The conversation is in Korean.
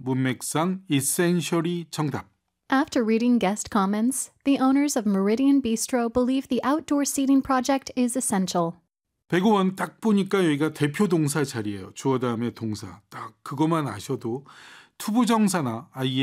문맥상 essentially 정답. After reading guest comments, the owners of Meridian Bistro believe the outdoor seating project is essential. 105원 딱 보니까 여기가 대표 동사 자리예요. 주어 다음에 동사. 딱 그것만 아셔도 투부정사나